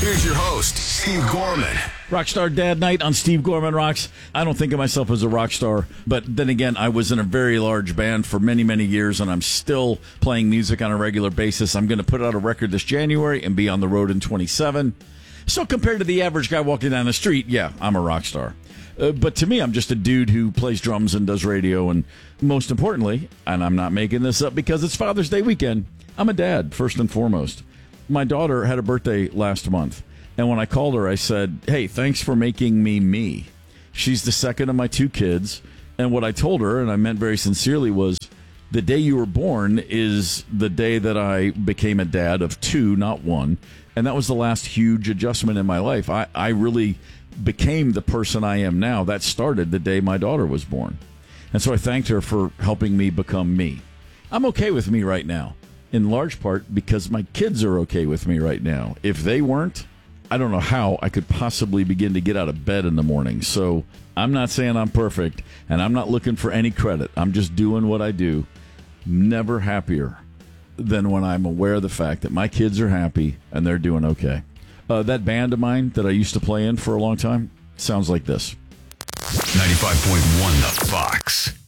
Here's your host, Steve Gorman. Rockstar Dad Night on Steve Gorman Rocks. I don't think of myself as a rock star, but then again, I was in a very large band for many, many years, and I'm still playing music on a regular basis. I'm going to put out a record this January and be on the road in 27. So compared to the average guy walking down the street, yeah, I'm a rock star. But to me, I'm just a dude who plays drums and does radio, and most importantly, and I'm not making this up because it's Father's Day weekend, I'm a dad, first and foremost. My daughter had a birthday last month. And when I called her, I said, hey, thanks for making me me. She's the second of my two kids. And what I told her, and I meant very sincerely, was the day you were born is the day that I became a dad of two, not one. And that was the last huge adjustment in my life. I really became the person I am now. That started the day my daughter was born. And so I thanked her for helping me become me. I'm okay with me right now, in large part because my kids are okay with me right now. If they weren't, I don't know how I could possibly begin to get out of bed in the morning. So I'm not saying I'm perfect, and I'm not looking for any credit. I'm just doing what I do. Never happier than when I'm aware of the fact that my kids are happy and they're doing okay. That band of mine that I used to play in for a long time sounds like this. 95.1 The Fox.